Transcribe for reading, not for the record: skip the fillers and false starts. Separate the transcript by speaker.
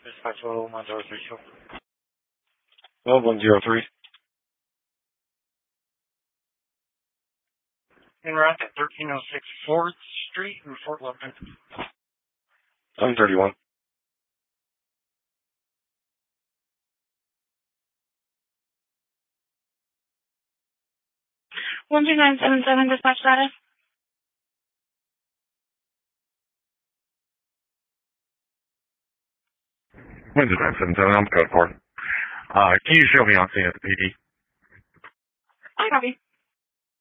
Speaker 1: Dispatch level 1032.
Speaker 2: Level 103.
Speaker 1: En route at 1306 4th Street in Fort Logan.
Speaker 2: 731.
Speaker 3: 12977 dispatch status.
Speaker 2: Windows 977, I'm code 4. Can you show me on scene at the PD?
Speaker 3: I copy.